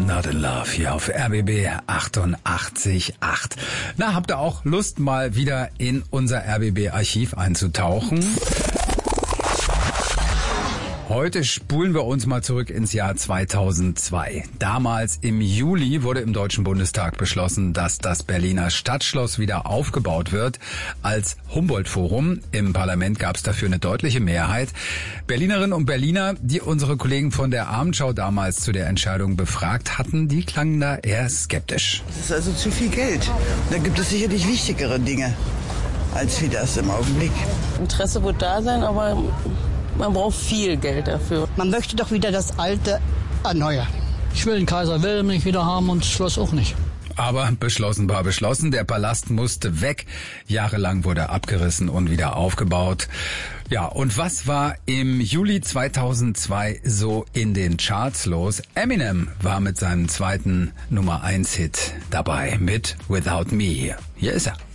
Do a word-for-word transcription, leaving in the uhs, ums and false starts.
Not in Love hier auf R B B achtundachtzig Komma acht. Na, habt ihr auch Lust, mal wieder in unser R B B-Archiv einzutauchen? Heute spulen wir uns mal zurück ins Jahr zweitausendzwei. Damals im Juli wurde im Deutschen Bundestag beschlossen, dass das Berliner Stadtschloss wieder aufgebaut wird als Humboldt-Forum. Im Parlament gab es dafür eine deutliche Mehrheit. Berlinerinnen und Berliner, die unsere Kollegen von der Abendschau damals zu der Entscheidung befragt hatten, die klangen da eher skeptisch. Das ist also zu viel Geld. Da gibt es sicherlich wichtigere Dinge als wie das im Augenblick. Interesse wird da sein, aber man braucht viel Geld dafür. Man möchte doch wieder das Alte erneuern. Ich will den Kaiser Wilhelm nicht wieder haben und das Schloss auch nicht. Aber beschlossen war beschlossen, der Palast musste weg. Jahrelang wurde er abgerissen und wieder aufgebaut. Ja, und was war im Juli zweitausendzwei so in den Charts los? Eminem war mit seinem zweiten Nummer eins Hit dabei mit Without Me. Hier ist er.